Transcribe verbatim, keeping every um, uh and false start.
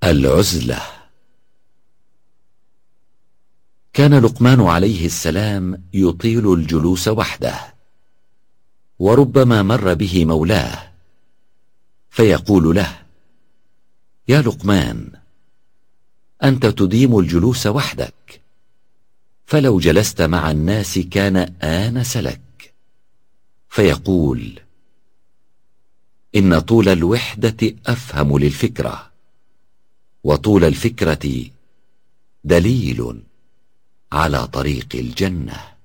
العزلة. كان لقمان عليه السلام يطيل الجلوس وحده، وربما مر به مولاه فيقول له: يا لقمان، أنت تديم الجلوس وحدك، فلو جلست مع الناس كان آنس لك. فيقول: إن طول الوحدة أفهم للفكرة، وطول الفكرة دليل على طريق الجنة.